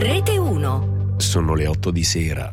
Rete 1. Sono le 8 di sera.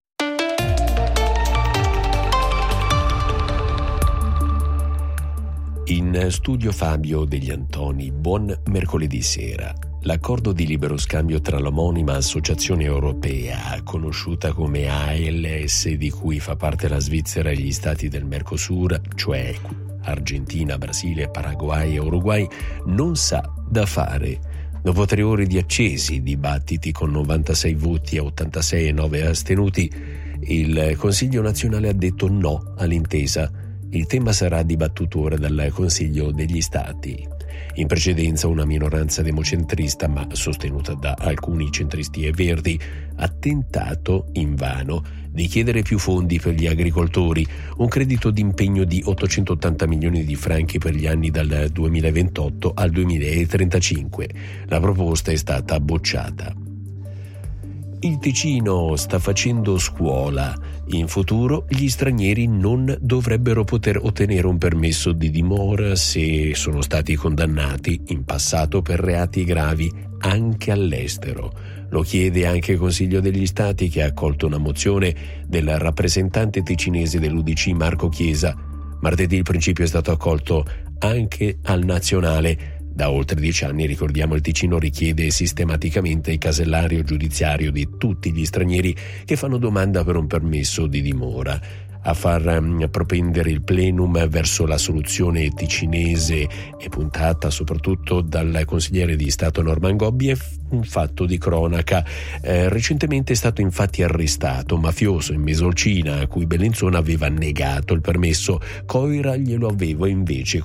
In studio Fabio Degli Antoni, buon mercoledì sera. L'accordo di libero scambio tra l'omonima Associazione Europea, conosciuta come ALS, di cui fa parte la Svizzera e gli stati del Mercosur, cioè Argentina, Brasile, Paraguay e Uruguay, non sa da fare. Dopo 3 ore di accesi dibattiti con 96 voti a 86 e 9 astenuti, il Consiglio nazionale ha detto no all'intesa. Il tema sarà dibattuto ora dal Consiglio degli Stati. In precedenza una minoranza democentrista, ma sostenuta da alcuni centristi e verdi, ha tentato invano di chiedere più fondi per gli agricoltori, un credito d'impegno di 880 milioni di franchi per gli anni dal 2028 al 2035. La proposta è stata bocciata. Il Ticino sta facendo scuola. In futuro gli stranieri non dovrebbero poter ottenere un permesso di dimora se sono stati condannati in passato per reati gravi anche all'estero. Lo chiede anche il Consiglio degli Stati, che ha accolto una mozione del rappresentante ticinese dell'UDC Marco Chiesa. Martedì il principio è stato accolto anche al nazionale. Da oltre 10 anni, ricordiamo, il Ticino richiede sistematicamente il casellario giudiziario di tutti gli stranieri che fanno domanda per un permesso di dimora. A far propendere il plenum verso la soluzione ticinese è puntata soprattutto dal consigliere di Stato Norman Gobbi, è un fatto di cronaca. Recentemente è stato infatti arrestato un mafioso in Mesolcina a cui Bellinzona aveva negato il permesso. Coira glielo aveva invece